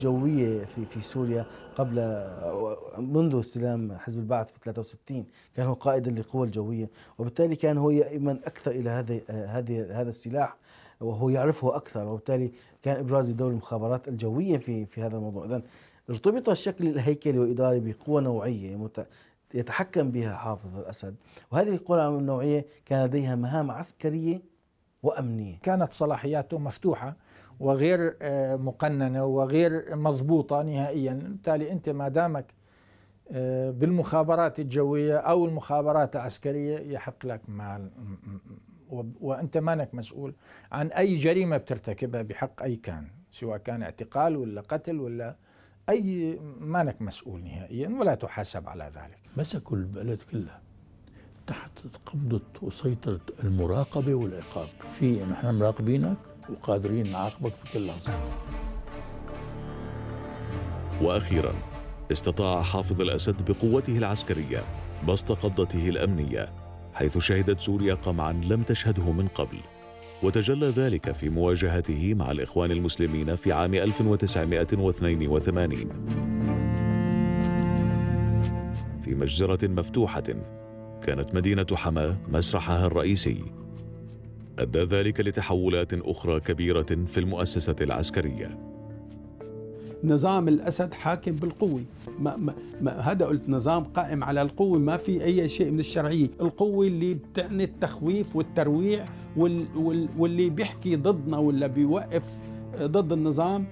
جوية في سوريا منذ استلام حزب البعث في 63. كان هو قائدا للقوى الجوية، وبالتالي كان هو يؤمن أكثر إلى هذا السلاح، وهو يعرفه أكثر، وبالتالي كان إبراز دور المخابرات الجوية في هذا الموضوع. إذن ارتبط الشكل الهيكلي والإداري بقوة نوعية يتحكم بها حافظ الأسد، وهذه القوى النوعية كان لديها مهام عسكرية وأمنية. كانت صلاحياته مفتوحة وغير مقننة وغير مضبوطة نهائيا. بالتالي أنت ما دامك بالمخابرات الجوية أو المخابرات العسكرية يحق لك وأنت مانك مسؤول عن أي جريمة بترتكبها بحق أي كان، سواء كان اعتقال ولا قتل ولا أي، مانك مسؤول نهائيا ولا تحاسب على ذلك. مسكوا البلد كلها تحت قبضة وسيطرة المراقبة والعقاب. في نحن مراقبينك وقادرين نعاقبك بكل لحظة. وأخيرا استطاع حافظ الأسد بقوته العسكرية بسط قبضته الأمنية، حيث شهدت سوريا قمعا لم تشهده من قبل، وتجلى ذلك في مواجهته مع الإخوان المسلمين في عام 1982 في مجزرة مفتوحة كانت مدينة حماة مسرحها الرئيسي. أدى ذلك لتحولات أخرى كبيرة في المؤسسة العسكرية. نظام الأسد حاكم بالقوة، هذا قلت نظام قائم على القوة، ما في أي شيء من الشرعية. القوة اللي بتعني التخويف والترويع، واللي بيحكي ضدنا ولا بيوقف ضد النظام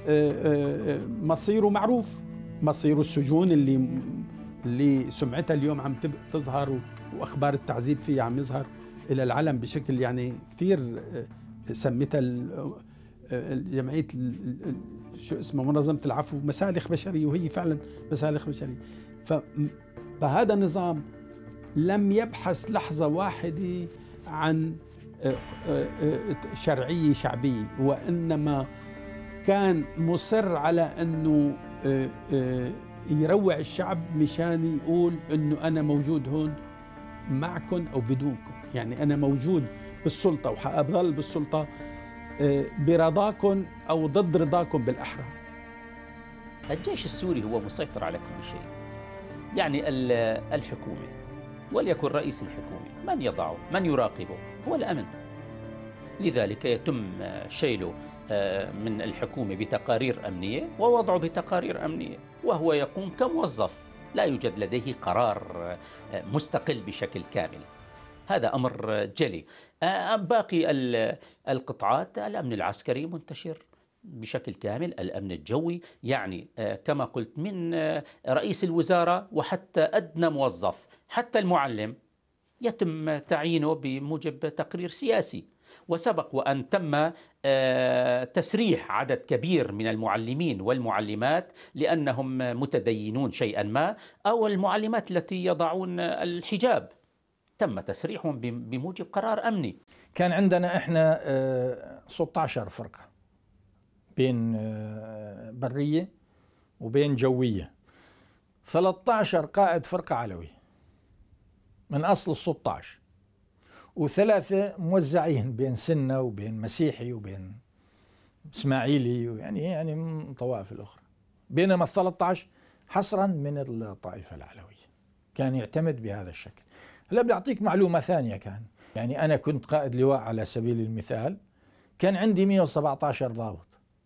مصيره معروف، مصيره السجون اللي سمعتها اليوم عم تظهر، وأخبار التعذيب فيها عم يظهر إلى العلم بشكل يعني كتير. سميتها جمعية شو اسمه منظمة العفو مسالخ بشرية، وهي فعلا مسالخ بشرية. فهذا النظام لم يبحث لحظة واحدة عن شرعية شعبية، وإنما كان مصر على أنه يروع الشعب مشان يقول أنه أنا موجود هون معكم أو بدونكم، يعني أنا موجود بالسلطة وحأظل بالسلطة برضاكم أو ضد رضاكم بالأحرى. الجيش السوري هو مسيطر على كل شيء، يعني الحكومة، وليكن رئيس الحكومة من يضعه من يراقبه هو الأمن. لذلك يتم شيله من الحكومة بتقارير أمنية ووضعه بتقارير أمنية، وهو يقوم كموظف، لا يوجد لديه قرار مستقل بشكل كامل. هذا أمر جلي. باقي القطاعات الأمن العسكري منتشر بشكل كامل، الأمن الجوي، يعني كما قلت من رئيس الوزارة وحتى أدنى موظف، حتى المعلم يتم تعيينه بموجب تقرير سياسي. وسبق وأن تم تسريح عدد كبير من المعلمين والمعلمات لأنهم متدينون شيئا ما، أو المعلمات التي يضعون الحجاب تم تسريحهم بموجب قرار أمني. كان عندنا إحنا 16 فرقة بين برية وبين جوية، 13 قائد فرقة علوي من أصل 16، وثلاثة موزعين بين سنة وبين مسيحي وبين إسماعيلي، يعني من الطوائف الأخرى، بينما 13 حصرا من الطائفة العلوية. كان يعتمد بهذا الشكل. هلا بدي أعطيك معلومة ثانية. كان يعني أنا كنت قائد لواء على سبيل المثال، كان عندي 117 ضابط،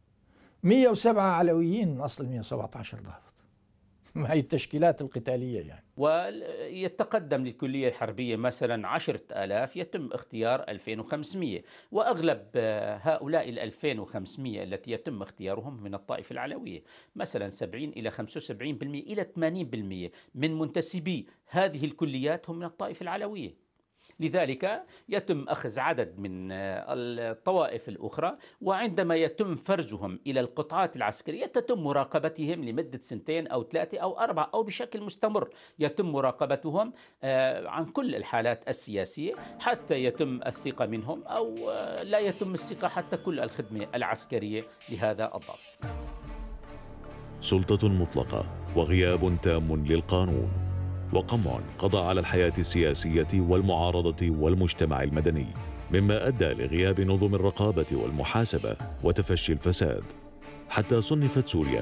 107 علويين من أصل 117 ضابط. هي التشكيلات القتالية يعني. ويتقدم للكلية الحربية مثلا 10,000، يتم اختيار 2500، وأغلب هؤلاء 2500 التي يتم اختيارهم من الطائفة العلوية، مثلا 70 إلى 75% إلى 80% من منتسبي هذه الكليات هم من الطائفة العلوية. لذلك يتم أخذ عدد من الطوائف الأخرى، وعندما يتم فرزهم إلى القطاعات العسكرية تتم مراقبتهم لمدة 2 أو 3 أو 4 أو بشكل مستمر. يتم مراقبتهم عن كل الحالات السياسية حتى يتم الثقة منهم، أو لا يتم الثقة حتى كل الخدمة العسكرية لهذا الضابط. سلطة مطلقة وغياب تام للقانون، وقمع قضى على الحياة السياسية والمعارضة والمجتمع المدني، مما أدى لغياب نظم الرقابة والمحاسبة وتفشي الفساد، حتى صنفت سوريا